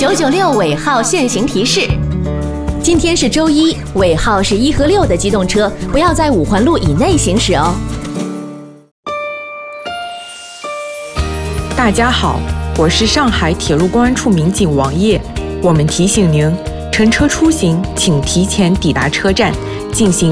996尾号限行提示。今天是周一，尾号是1和6的机动车不要在5环路以内行驶哦。 大家好，我是上海铁路公安处民警王烨。我们提醒您，乘车出行请提前抵达车站，进行